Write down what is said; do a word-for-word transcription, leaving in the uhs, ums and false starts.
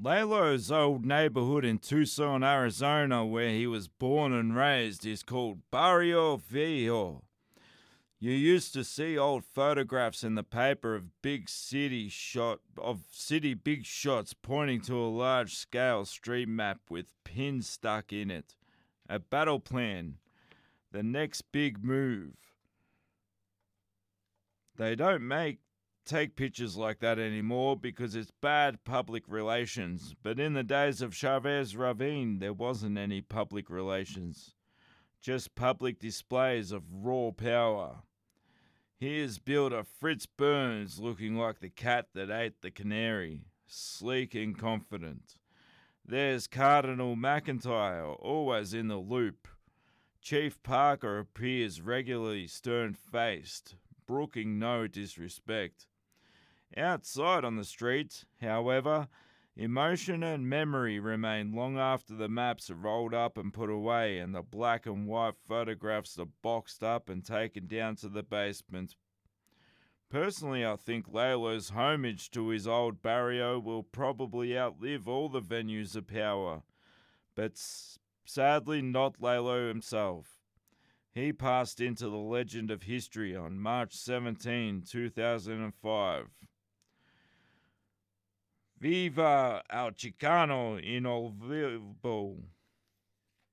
Lalo's old neighborhood in Tucson, Arizona, where he was born and raised, is called Barrio Viejo. You used to see old photographs in the paper of big city shot of city big shots pointing to a large scale street map with pins stuck in it. A battle plan. The next big move. They don't make take pictures like that anymore because it's bad public relations. But in the days of Chavez Ravine, there wasn't any public relations. Just public displays of raw power. Here's builder Fritz Burns looking like the cat that ate the canary, sleek and confident. There's Cardinal McIntyre, always in the loop. Chief Parker appears regularly stern-faced, brooking no disrespect. Outside on the street, however, emotion and memory remain long after the maps are rolled up and put away and the black and white photographs are boxed up and taken down to the basement. Personally, I think Lalo's homage to his old barrio will probably outlive all the venues of power, but s- sadly not Lalo himself. He passed into the legend of history on March seventeenth, two thousand five. Viva el Chicano inolvidable.